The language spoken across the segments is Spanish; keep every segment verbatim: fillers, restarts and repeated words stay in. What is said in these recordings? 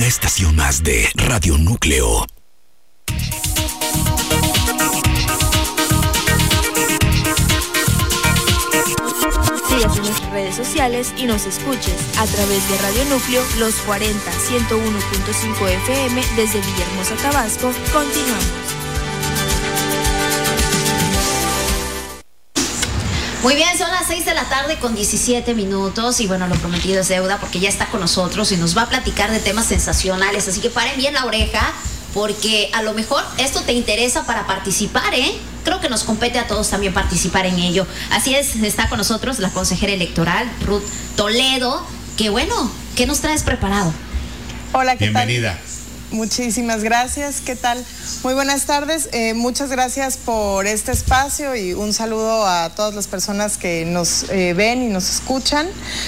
estación más de Radio Núcleo. Síguenos en nuestras redes sociales y nos escuches a través de Radio Núcleo Los cuarenta, ciento uno punto cinco F M desde Villahermosa, Tabasco. Continuamos. Muy bien, son las seis de la tarde con diecisiete minutos y bueno, lo prometido es deuda porque ya está con nosotros y nos va a platicar de temas sensacionales, así que paren bien la oreja porque a lo mejor esto te interesa para participar, ¿eh? Creo que nos compete a todos también participar en ello. Así es, está con nosotros la consejera electoral Ruth Toledo, que bueno, ¿qué nos traes preparado? Hola, ¿qué Bienvenida. tal? Muchísimas gracias, ¿qué tal? Muy buenas tardes, eh, muchas gracias por este espacio y un saludo a todas las personas que nos eh, ven y nos escuchan.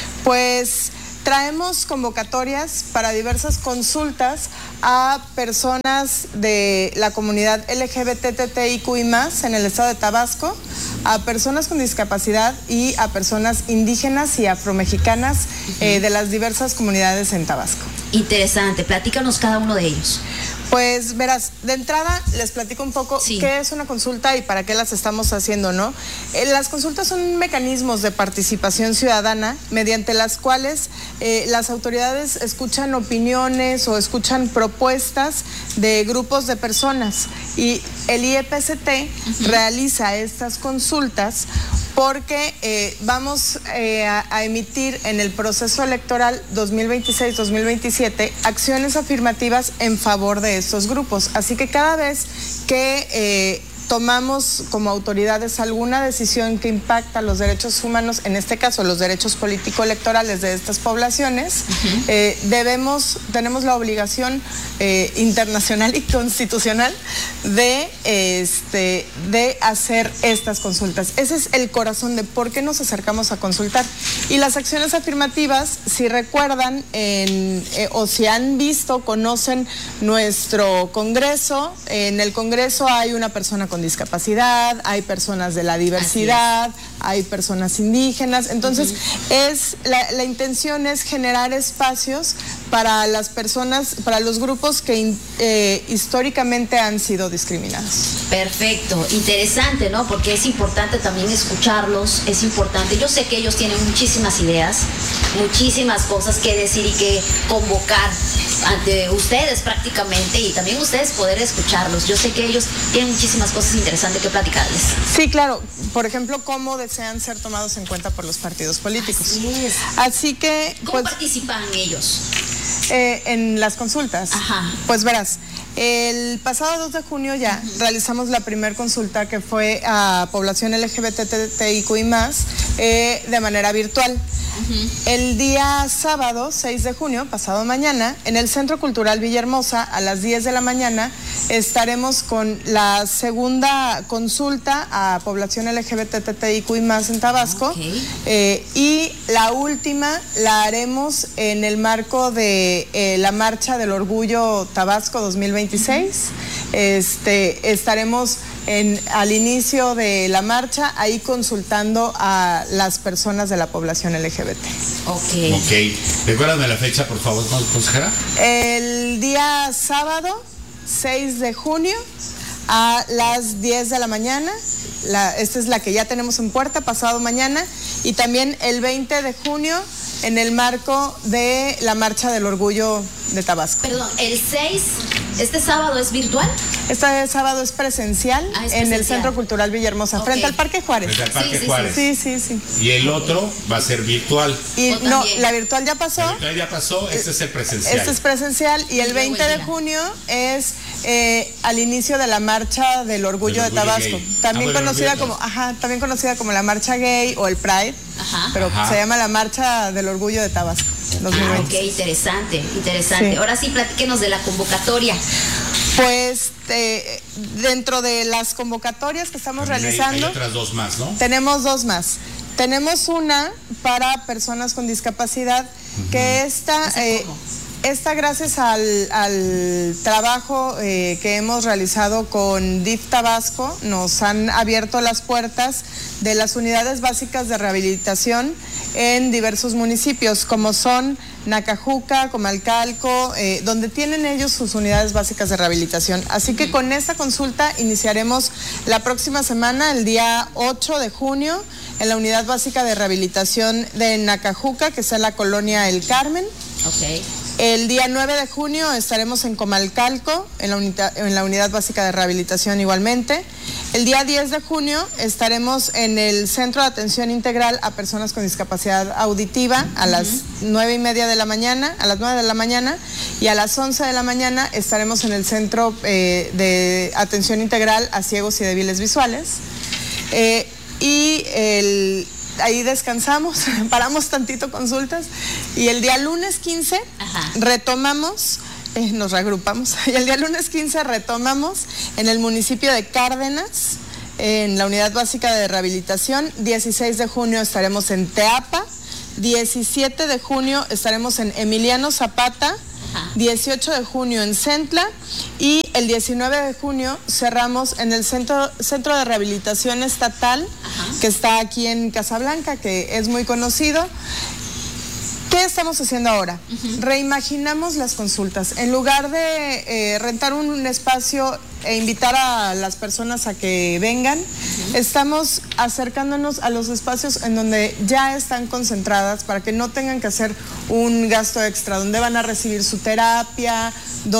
Pues traemos convocatorias para diversas consultas a personas de la comunidad L G B T T I Q I más en el estado de Tabasco, a personas con discapacidad y a personas indígenas y afromexicanas uh-huh. eh, de las diversas comunidades en Tabasco. Interesante, platícanos cada uno de ellos. Pues verás, de entrada les platico un poco sí. qué es una consulta y para qué las estamos haciendo, ¿no? Eh, las consultas son mecanismos de participación ciudadana mediante las cuales eh, las autoridades escuchan opiniones o escuchan propuestas de grupos de personas y el I E P C T uh-huh. realiza estas consultas porque eh, vamos eh, a, a emitir en el proceso electoral dos mil veintiséis dos mil veintisiete acciones afirmativas en favor de estos grupos. Así que cada vez que eh, tomamos como autoridades alguna decisión que impacta los derechos humanos, en este caso los derechos político-electorales de estas poblaciones, uh-huh. eh, debemos, tenemos la obligación eh, internacional y constitucional de, este, de hacer estas consultas. Ese es el corazón de por qué nos acercamos a consultar. Y las acciones afirmativas, si recuerdan en, eh, o si han visto, conocen nuestro Congreso, en el Congreso hay una persona con discapacidad, hay personas de la diversidad, hay personas indígenas, entonces uh-huh. es la, la intención es generar espacios para las personas, para los grupos que eh, históricamente han sido discriminados. Perfecto, interesante, ¿no? Porque es importante también escucharlos, es importante, yo sé que ellos tienen muchísimas ideas, muchísimas cosas que decir y que convocar ante ustedes prácticamente y también ustedes poder escucharlos. Yo sé que ellos tienen muchísimas cosas interesantes que platicarles. Sí, claro. Por ejemplo, cómo desean ser tomados en cuenta por los partidos políticos. Así es. Así que... ¿Cómo pues, participan ellos? Eh, en las consultas. Ajá. Pues verás, el pasado dos de junio ya uh-huh. realizamos la primera consulta que fue a población L G B T I Q I más, eh, de manera virtual. Uh-huh. El día sábado, seis de junio, pasado mañana, en el Centro Cultural Villahermosa, a las diez de la mañana, estaremos con la segunda consulta a población L G B T I Q I más en Tabasco. Okay. Eh, y la última la haremos en el marco de eh, la Marcha del Orgullo Tabasco dos mil veintiséis. Uh-huh. Este, estaremos en, al inicio de la marcha ahí consultando a las personas de la población L G B T. Ok. Ok. Recuérdame la fecha, por favor, consejera. El día sábado, seis de junio, a las diez de la mañana. La, esta es la que ya tenemos en puerta, pasado mañana. Y también el veinte de junio, en el marco de la Marcha del Orgullo de Tabasco. Perdón, el seis, ¿este sábado es virtual? Este sábado es presencial, ah, es en presencial. el Centro Cultural Villahermosa, okay. frente al Parque Juárez. Frente al Parque sí, sí, Juárez. Sí, sí, sí. Y el otro va a ser virtual. Y no, la virtual ya pasó. La virtual ya pasó, este es el presencial. Este es presencial y el veinte de junio es eh, al inicio de la Marcha del Orgullo, del orgullo de Tabasco. Gay. También ah, conocida como, ajá, también conocida como la Marcha Gay o el Pride. Ajá. Pero ajá. se llama la Marcha del Orgullo de Tabasco. dos mil veinte. Ah, ok, interesante, interesante. Sí. Ahora sí, platíquenos de la convocatoria. Pues eh, dentro de las convocatorias que estamos También realizando, hay, hay otras dos más, ¿no? Tenemos dos más. Tenemos una para personas con discapacidad, uh-huh. que esta, eh, Esta gracias al, al trabajo eh, que hemos realizado con D I F Tabasco, nos han abierto las puertas de las unidades básicas de rehabilitación en diversos municipios, como son Nacajuca, Comalcalco, eh, donde tienen ellos sus unidades básicas de rehabilitación. Así que con esta consulta iniciaremos la próxima semana, el día ocho de junio, en la unidad básica de rehabilitación de Nacajuca, que está en la colonia El Carmen. Okay. El día nueve de junio estaremos en Comalcalco, en la, unidad, en la unidad básica de rehabilitación igualmente. El día diez de junio estaremos en el Centro de Atención Integral a Personas con Discapacidad Auditiva a las nueve y media de la mañana, a las nueve de la mañana, y a las once de la mañana estaremos en el Centro eh, de Atención Integral a Ciegos y Débiles Visuales. Eh, y el... Ahí descansamos, paramos tantito consultas y el día lunes quince Ajá. retomamos, eh, nos reagrupamos, y el día lunes quince retomamos en el municipio de Cárdenas, en la unidad básica de rehabilitación. dieciséis de junio estaremos en Teapa, diecisiete de junio estaremos en Emiliano Zapata, dieciocho de junio en Centla, y el diecinueve de junio cerramos en el Centro, Centro de Rehabilitación Estatal, Ajá. que está aquí en Casablanca, que es muy conocido. ¿Qué estamos haciendo ahora? Uh-huh. Reimaginamos las consultas. En lugar de eh, rentar un espacio e invitar a las personas a que vengan, uh-huh. estamos acercándonos a los espacios en donde ya están concentradas para que no tengan que hacer un gasto extra, donde van a recibir su terapia,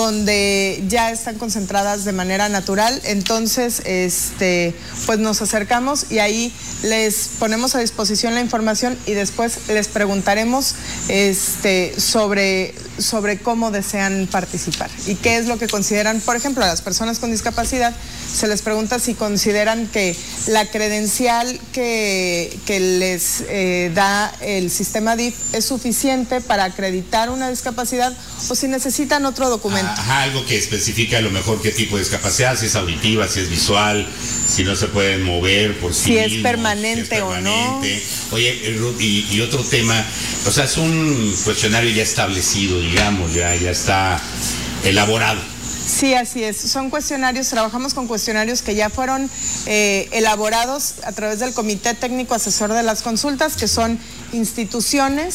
donde ya están concentradas de manera natural. Entonces, este, pues nos acercamos y ahí les ponemos a disposición la información y después les preguntaremos este, sobre, sobre cómo desean participar y qué es lo que consideran. Por ejemplo, a las personas con discapacidad se les pregunta si consideran que la credencial que, que les eh, da el sistema D I F es suficiente para acreditar una discapacidad o si necesitan otro documento. Ajá, algo que especifica a lo mejor qué tipo de discapacidad, si es auditiva, si es visual, si no se pueden mover por sí si mismos, es permanente, si es permanente o no. Oye, Ruth, y, y otro tema, o sea, es un cuestionario ya establecido, digamos, ya, ya está elaborado. Sí, así es. Son cuestionarios, trabajamos con cuestionarios que ya fueron eh, elaborados a través del Comité Técnico Asesor de las Consultas, que son instituciones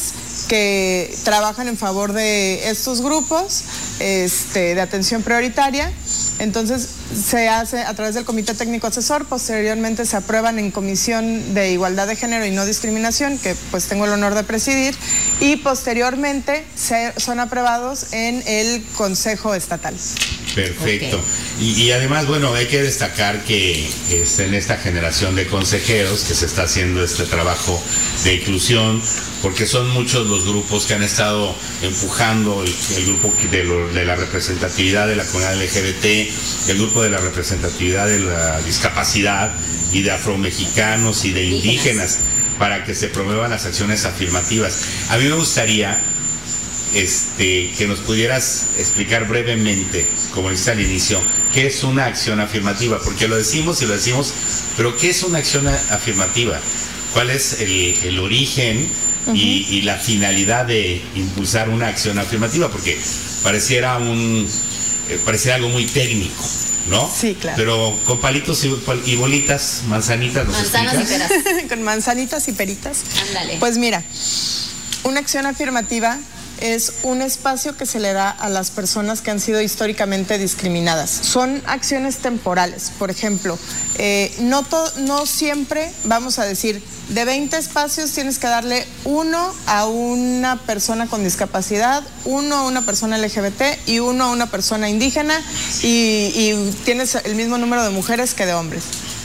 que trabajan en favor de estos grupos este, de atención prioritaria. Entonces se hace a través del Comité Técnico Asesor, posteriormente se aprueban en Comisión de Igualdad de Género y No Discriminación, que pues tengo el honor de presidir, y posteriormente se, son aprobados en el Consejo Estatal. Perfecto. Okay. Y, y además, bueno, hay que destacar que es en esta generación de consejeros que se está haciendo este trabajo de inclusión, porque son muchos los grupos que han estado empujando el, el grupo de, lo, de la representatividad de la comunidad L G B T, el grupo de la representatividad de la discapacidad y de afromexicanos y de indígenas, para que se promuevan las acciones afirmativas. A mí me gustaría este, que nos pudieras explicar brevemente, como dice al inicio, qué es una acción afirmativa, porque lo decimos y lo decimos, pero ¿qué es una acción afirmativa? ¿Cuál es el, el origen uh-huh. y, y la finalidad de impulsar una acción afirmativa? Porque pareciera un eh, pareciera algo muy técnico, ¿no? Sí, claro. Pero con palitos y, y bolitas, manzanitas, ¿nos Manzanas explicas? y peras. Con manzanitas y peritas. Ándale. Pues mira, una acción afirmativa es un espacio que se le da a las personas que han sido históricamente discriminadas. Son acciones temporales. Por ejemplo, eh, no, to, no siempre vamos a decir, de veinte espacios tienes que darle uno a una persona con discapacidad, uno a una persona L G B T y uno a una persona indígena, y, y tienes el mismo número de mujeres que de hombres.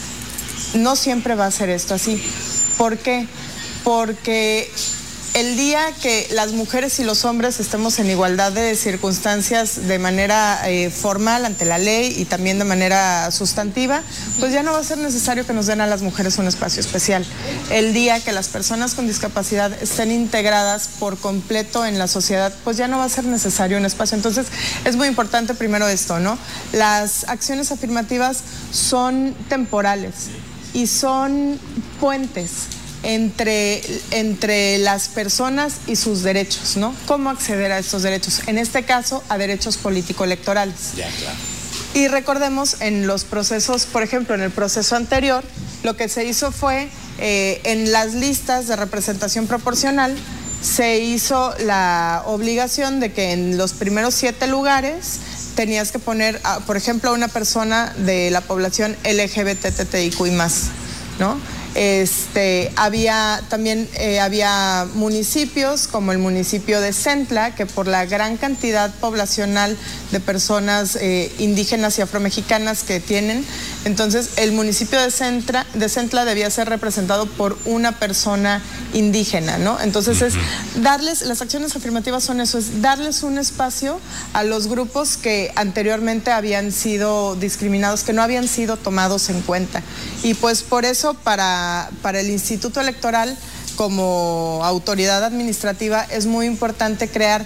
No siempre va a ser esto así. ¿Por qué? Porque el día que las mujeres y los hombres estemos en igualdad de circunstancias de manera eh, formal ante la ley y también de manera sustantiva, pues ya no va a ser necesario que nos den a las mujeres un espacio especial. El día que las personas con discapacidad estén integradas por completo en la sociedad, pues ya no va a ser necesario un espacio. Entonces, es muy importante primero esto, ¿no? Las acciones afirmativas son temporales y son puentes entre, entre las personas y sus derechos, ¿no? ¿Cómo acceder a estos derechos? En este caso, a derechos político-electorales. Ya, claro. Y recordemos, en los procesos, por ejemplo, en el proceso anterior, lo que se hizo fue, eh, en las listas de representación proporcional, se hizo la obligación de que en los primeros siete lugares tenías que poner, a, por ejemplo, a una persona de la población L G B T T I Q y más, ¿no? Este, había también eh, había municipios como el municipio de Centla, que por la gran cantidad poblacional de personas eh, indígenas y afromexicanas que tienen, entonces el municipio de Centla, de Centla debía ser representado por una persona indígena, ¿no? Entonces es darles, las acciones afirmativas son eso, es darles un espacio a los grupos que anteriormente habían sido discriminados, que no habían sido tomados en cuenta. Y pues por eso para, para el Instituto Electoral, como autoridad administrativa, es muy importante crear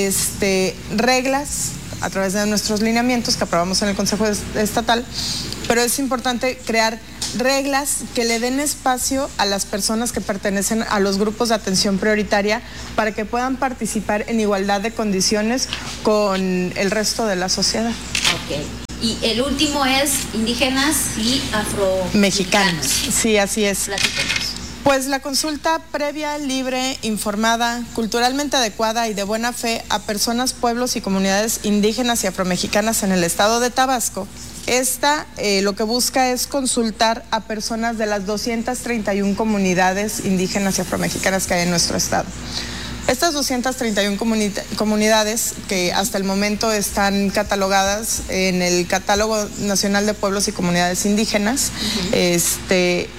este, reglas a través de nuestros lineamientos que aprobamos en el Consejo Estatal, pero es importante crear reglas que le den espacio a las personas que pertenecen a los grupos de atención prioritaria para que puedan participar en igualdad de condiciones con el resto de la sociedad. Ok. Y el último es indígenas y afromexicanos. Sí, así es. Platícanos. Pues la consulta previa, libre, informada, culturalmente adecuada y de buena fe a personas, pueblos y comunidades indígenas y afromexicanas en el estado de Tabasco. Esta eh, lo que busca es consultar a personas de las doscientas treinta y una comunidades indígenas y afromexicanas que hay en nuestro estado. Estas doscientas treinta y una comuni- comunidades que hasta el momento están catalogadas en el Catálogo Nacional de Pueblos y Comunidades Indígenas, uh-huh. este...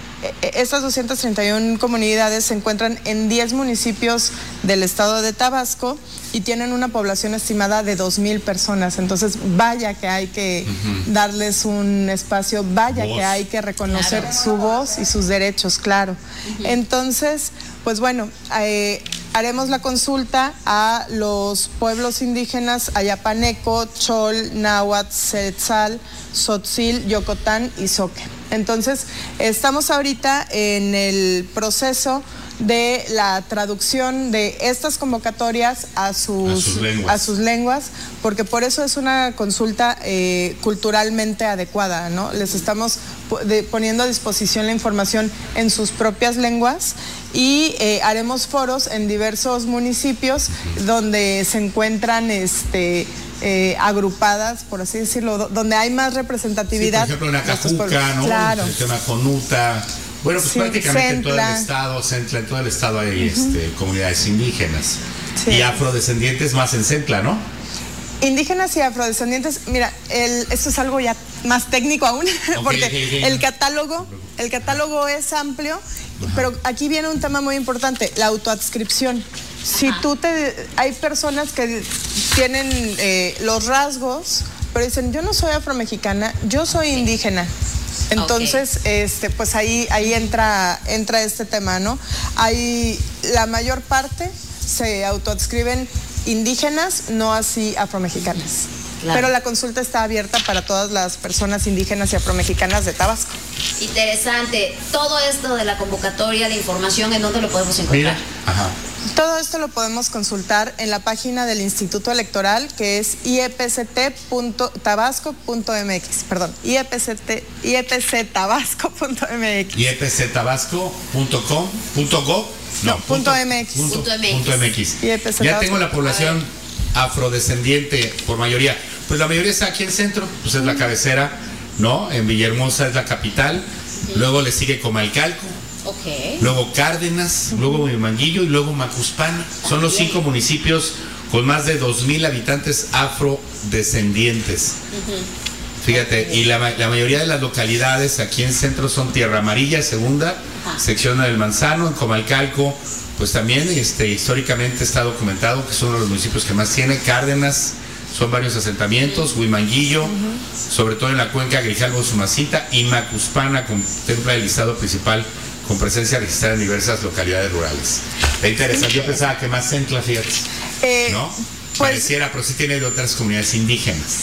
Estas doscientas treinta y una comunidades se encuentran en diez municipios del estado de Tabasco y tienen una población estimada de dos mil personas. Entonces, vaya que hay que uh-huh. darles un espacio, vaya voz. que hay que reconocer claro. su voz y sus derechos, claro. Uh-huh. Entonces, pues bueno, eh, haremos la consulta a los pueblos indígenas Ayapaneco, Chol, Náhuatl, Tzetzal, Tzotzil, Yocotán y Zoque. Entonces, estamos ahorita en el proceso de la traducción de estas convocatorias a sus, a sus, lenguas. A sus lenguas, porque por eso es una consulta eh, culturalmente adecuada, ¿no? Les estamos de, poniendo a disposición la información en sus propias lenguas y eh, haremos foros en diversos municipios donde se encuentran este Eh, agrupadas, por así decirlo, donde hay más representatividad. Sí, por ejemplo, en Acajuca, ¿no? Claro. En Jonuta. Bueno, pues sí, prácticamente Centla. En todo el estado, Centla, en todo el estado hay uh-huh. este, comunidades indígenas. Sí. Y afrodescendientes más en Centla, ¿no? Indígenas y afrodescendientes, mira, el, esto es algo ya más técnico aún, okay, porque okay, okay. el catálogo, el catálogo es amplio, uh-huh. pero aquí viene un tema muy importante, la autoadscripción. Si Ajá. tú te... Hay personas que tienen eh, los rasgos, pero dicen, yo no soy afromexicana, yo soy indígena. Entonces, okay. este, pues ahí, ahí entra, entra este tema, ¿no? Hay, la mayor parte se autoadscriben indígenas, no así afromexicanas. Claro. Pero la consulta está abierta para todas las personas indígenas y afromexicanas de Tabasco. Interesante. Todo esto de la convocatoria, la información, ¿en dónde lo podemos encontrar? Mira. Ajá. Todo esto lo podemos consultar en la página del Instituto Electoral, que es i e p c t punto tabasco punto m x. Perdón, i e p c t i e p c tabasco punto m x. i e p c tabasco punto com punto go no, no punto, punto mx. Punto, punto mx. Punto mx. I E P C ya tengo la población afrodescendiente por mayoría. Pues la mayoría está aquí en el centro, pues es la cabecera, ¿no? En Villahermosa es la capital, uh-huh. luego le sigue Comalcalco. Okay. Luego Cárdenas, uh-huh. luego Huimanguillo y luego Macuspana. Son los cinco municipios con más de dos mil habitantes afrodescendientes. Uh-huh. Fíjate, okay. y la, la mayoría de las localidades aquí en centro son Tierra Amarilla, segunda, uh-huh. sección del Manzano, en Comalcalco, pues también este, históricamente está documentado que es uno de los municipios que más tiene. Cárdenas, son varios asentamientos, Huimanguillo, uh-huh. sobre todo en la cuenca Grijalvo-Sumacita, y Macuspana contempla el listado principal con presencia registrada en diversas localidades rurales. Está interesante, yo pensaba que más Centla, fíjate, eh, ¿no? Pues, pareciera, pero sí tiene de otras comunidades indígenas.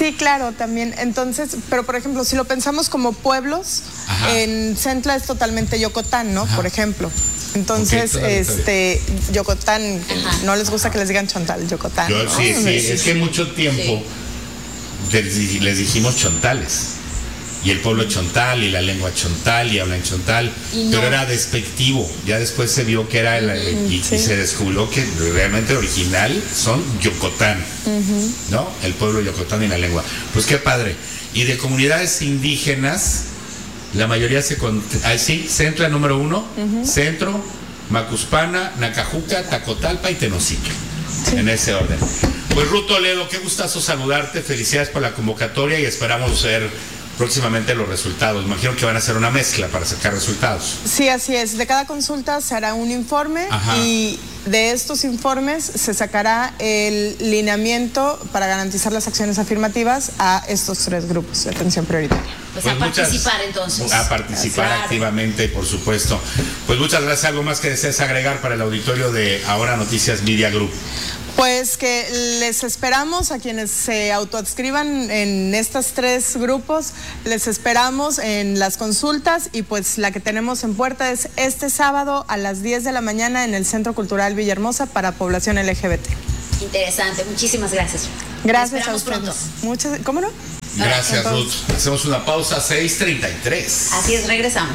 Sí, claro, también. Entonces, pero por ejemplo, si lo pensamos como pueblos, Ajá. en Centla es totalmente Yocotán, ¿no? Ajá. Por ejemplo. Entonces, okay, este, Yocotán, no les gusta que les digan chontal, Yocotán. Yo, ¿no? Sí, sí, sí, es que mucho tiempo sí. les, les dijimos chontales. Y el pueblo chontal y la lengua chontal y hablan chontal, no. pero era despectivo. Ya después se vio que era el, el, y, sí. y se descubrió que realmente original son Yocotán, uh-huh. ¿no? El pueblo Yocotán y la lengua. Pues qué padre. Y de comunidades indígenas, la mayoría se... Ah, sí, Centla número uno, uh-huh. Centro, Macuspana, Nacajuca, Tacotalpa y Tenosique. Sí. En ese orden. Pues Ruth Toledo, qué gustazo saludarte. Felicidades por la convocatoria y esperamos ver próximamente los resultados. Imagino que van a hacer una mezcla para sacar resultados. Sí, así es. De cada consulta se hará un informe Ajá. y de estos informes se sacará el lineamiento para garantizar las acciones afirmativas a estos tres grupos de atención prioritaria. Pues, pues a muchas, participar entonces. A participar claro. activamente, por supuesto. Pues muchas gracias. ¿Algo más que desees agregar para el auditorio de Ahora Noticias Media Group? Pues que les esperamos a quienes se autoadscriban en estos tres grupos, les esperamos en las consultas y pues la que tenemos en puerta es este sábado a las diez de la mañana en el Centro Cultural Villahermosa para población L G B T. Interesante, muchísimas gracias. Gracias a ustedes. Pronto. Muchas, ¿cómo no? Gracias, Ruth. Hacemos una pausa, seis treinta y tres. Así es, regresamos.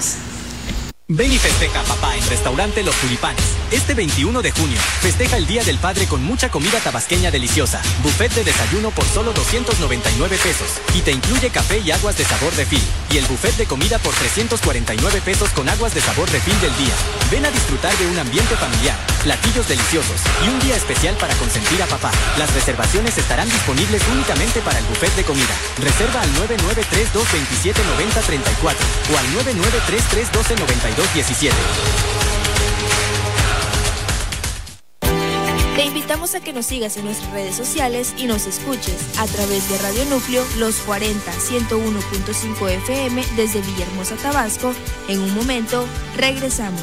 Ven y festeja a papá en Restaurante Los Tulipanes. Este veintiuno de junio, festeja el Día del Padre con mucha comida tabasqueña deliciosa. Buffet de desayuno por solo doscientos noventa y nueve pesos. Y te incluye café y aguas de sabor refil. Y el buffet de comida por trescientos cuarenta y nueve pesos con aguas de sabor refil del día. Ven a disfrutar de un ambiente familiar, platillos deliciosos y un día especial para consentir a papá. Las reservaciones estarán disponibles únicamente para el buffet de comida. Reserva al nueve nueve tres dos dos siete nueve cero tres cuatro o al nueve nueve tres tres uno dos nueve dos diecisiete. Te invitamos a que nos sigas en nuestras redes sociales y nos escuches a través de Radio Núcleo Los cuarenta, ciento uno punto cinco F M desde Villahermosa, Tabasco. En un momento, regresamos.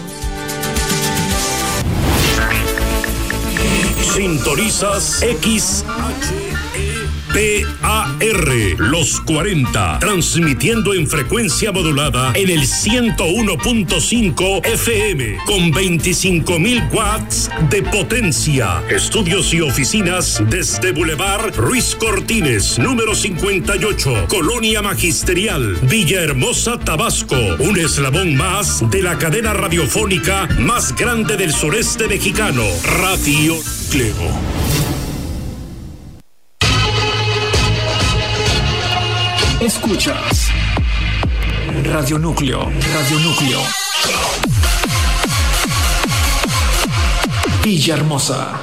Sintonizas X H P A R Los cuarenta, transmitiendo en frecuencia modulada en el ciento uno punto cinco F M con veinticinco mil watts de potencia. Estudios y oficinas desde Boulevard Ruiz Cortines, número cincuenta y ocho, Colonia Magisterial, Villahermosa, Tabasco. Un eslabón más de la cadena radiofónica más grande del sureste mexicano, Radio Núcleo. Escuchas Radio Núcleo, Radio Núcleo. Villahermosa.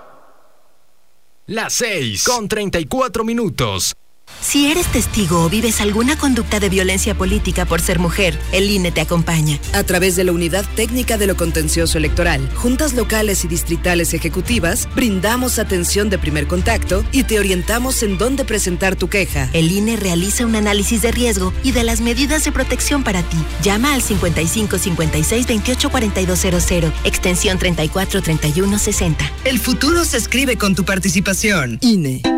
Las seis con treinta y cuatro minutos. Si eres testigo o vives alguna conducta de violencia política por ser mujer, el I N E te acompaña. A través de la Unidad Técnica de lo Contencioso Electoral, juntas locales y distritales ejecutivas, brindamos atención de primer contacto y te orientamos en dónde presentar tu queja. El I N E realiza un análisis de riesgo y de las medidas de protección para ti. Llama al cincuenta y cinco cincuenta y seis veintiocho cuarenta y dos cero cero, extensión treinta y cuatro treinta y uno sesenta. El futuro se escribe con tu participación. I N E.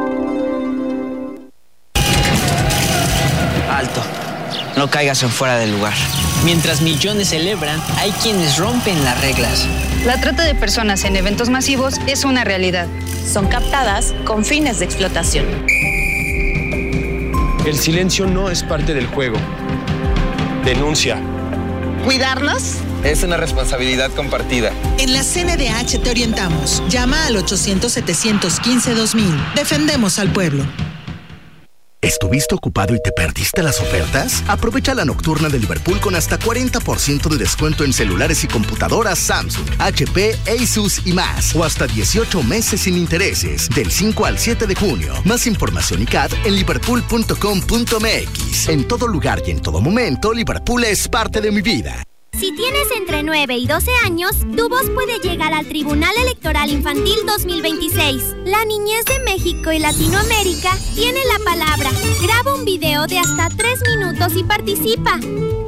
Alto, no caigas en fuera del lugar. Mientras millones celebran, hay quienes rompen las reglas. La trata de personas en eventos masivos es una realidad. Son captadas con fines de explotación. El silencio no es parte del juego. Denuncia. ¿Cuidarnos? Es una responsabilidad compartida. En la C N D H te orientamos. Llama al ochocientos setecientos quince dos mil. Defendemos al pueblo. ¿Estuviste ocupado y te perdiste las ofertas? Aprovecha la nocturna de Liverpool con hasta cuarenta por ciento de descuento en celulares y computadoras Samsung, H P, Asus y más. O hasta dieciocho meses sin intereses, del cinco al siete de junio. Más información y C A D en liverpool punto com punto m x. En todo lugar y en todo momento, Liverpool es parte de mi vida. Si tienes entre nueve y doce años, tu voz puede llegar al Tribunal Electoral Infantil dos mil veintiséis. La niñez de México y Latinoamérica tiene la palabra. Graba un video de hasta tres minutos y participa.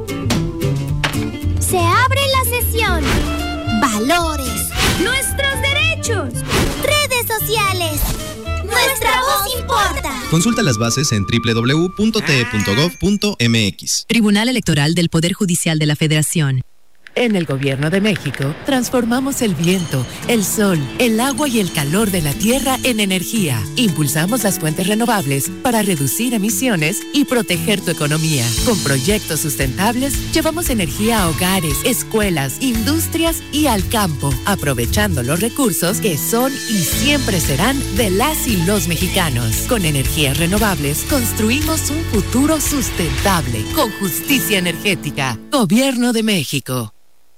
Se abre la sesión. Valores. Nuestros derechos. Redes sociales. Nuestra voz importa. Consulta las bases en doble u doble u doble u punto t e punto gov punto m x. Tribunal Electoral del Poder Judicial de la Federación. En el Gobierno de México, transformamos el viento, el sol, el agua y el calor de la tierra en energía. Impulsamos las fuentes renovables para reducir emisiones y proteger tu economía. Con proyectos sustentables, llevamos energía a hogares, escuelas, industrias y al campo, aprovechando los recursos que son y siempre serán de las y los mexicanos. Con energías renovables, construimos un futuro sustentable, con justicia energética. Gobierno de México.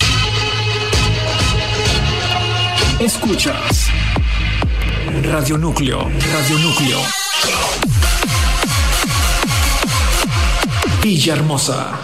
Escuchas Radio Núcleo, Radio Núcleo. Villahermosa.